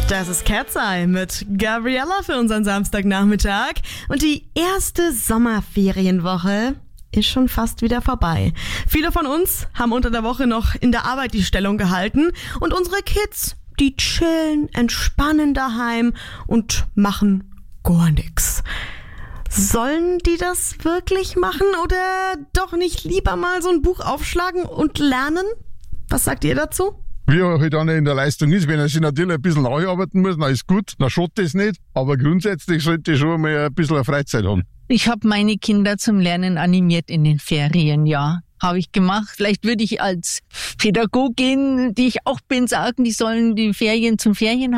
Das ist Cat's Eye mit Gabriella für unseren Samstagnachmittag. Und die erste Sommerferienwoche ist schon fast wieder vorbei. Viele von uns haben unter der Woche noch in der Arbeit die Stellung gehalten. Und unsere Kids, die chillen, entspannen daheim und machen gar nichts. Sollen die das wirklich machen oder doch nicht lieber mal so ein Buch aufschlagen und lernen? Was sagt ihr dazu? Wie er halt einer in der Leistung ist, wenn er sich natürlich ein bisschen nacharbeiten muss, dann ist gut, dann schadet das nicht. Aber grundsätzlich sollte ich schon mal ein bisschen eine Freizeit haben. Ich habe meine Kinder zum Lernen animiert in den Ferien, ja. Habe ich gemacht. Vielleicht würde ich als Pädagogin, die ich auch bin, sagen, die sollen die Ferien zum Ferien